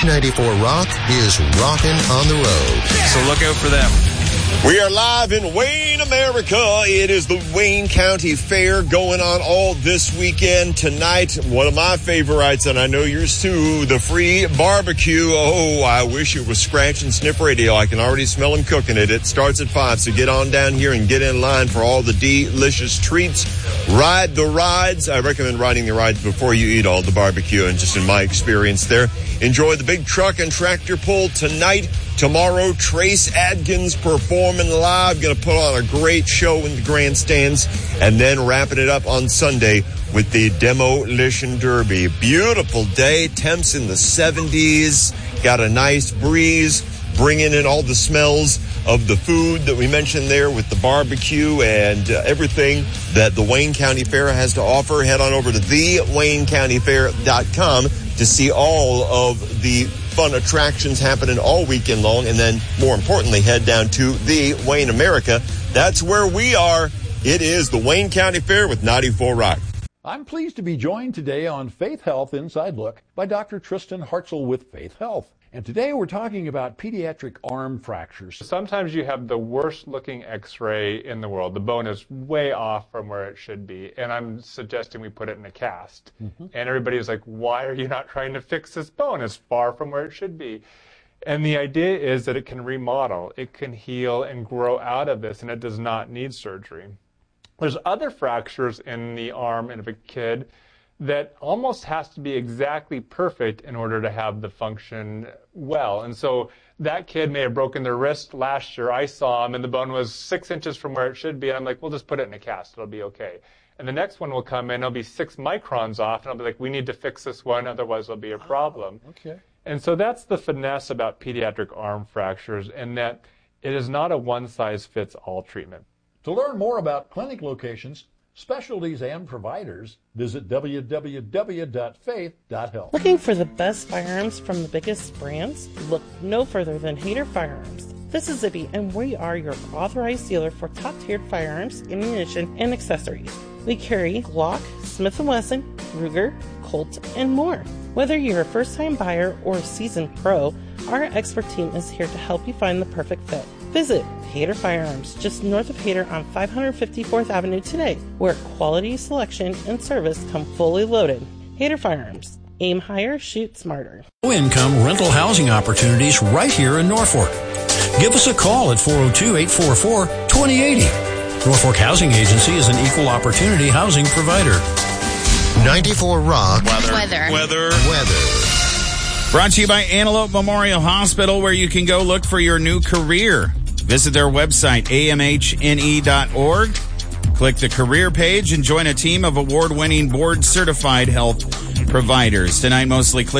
K94 Rock is rocking on the road. So look out for them. We are live in Wayne, America. It is the Wayne County Fair going on all this weekend. Tonight, one of my favorites, and I know yours too, the free barbecue. Oh, I wish it was Scratch and Sniff Radio. I can already smell them cooking it. It starts at 5, so get on down here and get in line for all the delicious treats. Ride the rides. I recommend riding the rides before you eat all the barbecue, and just in my experience there. Enjoy the big truck and tractor pull tonight. Tomorrow, Trace Adkins performing live. Going to put on a great show in the grandstands. And then wrapping it up on Sunday with the Demolition Derby. Beautiful day. Temps in the 70s. Got a nice breeze. Bringing in all the smells of the food that we mentioned there with the barbecue and everything that the Wayne County Fair has to offer. Head on over to thewaynecountyfair.com to see all of the fun attractions happening all weekend long. And then, more importantly, head down to the Wayne America. That's where we are. It is the Wayne County Fair with 94 Rock. I'm pleased to be joined today on Faith Health Inside Look by Dr. Tristan Hartzell with Faith Health. And today we're talking about pediatric arm fractures. Sometimes you have the worst looking x-ray in the world. The bone is way off from where it should be. And I'm suggesting we put it in a cast. And everybody's like, why are you not trying to fix this bone? It's far from where it should be. And the idea is that it can remodel, it can heal and grow out of this, and it does not need surgery. There's other fractures in the arm of a kid that almost has to be exactly perfect in order to have the function well. And so that kid may have broken their wrist last year. I saw him and the bone was 6 inches from where it should be. I'm like, we'll just put it in a cast. It'll be okay. And the next one will come in. It'll be 6 microns off. And I'll be like, we need to fix this one. Otherwise, there'll be a problem. Okay. And so that's the finesse about pediatric arm fractures, in that it is not a one-size-fits-all treatment. To learn more about clinic locations, specialties, and providers, visit www.faith.health. Looking for the best firearms from the biggest brands? Look no further than Hayter Firearms. This is Zibby, and we are your authorized dealer for top-tiered firearms, ammunition, and accessories. We carry Glock, Smith & Wesson, Ruger, Colt, and more. Whether you're a first-time buyer or a seasoned pro, our expert team is here to help you find the perfect fit. Visit Hayter Firearms, just north of Hayter on 554th Avenue today, where quality, selection, and service come fully loaded. Hayter Firearms. Aim higher, shoot smarter. Low-income rental housing opportunities right here in Norfolk. Give us a call at 402-844-2080. Norfolk Housing Agency is an equal opportunity housing provider. 94 Rock. Weather. Brought to you by Antelope Memorial Hospital, where you can go look for your new career. Visit their website, amhne.org. Click the career page and join a team of award-winning board-certified health providers. Tonight, mostly clear.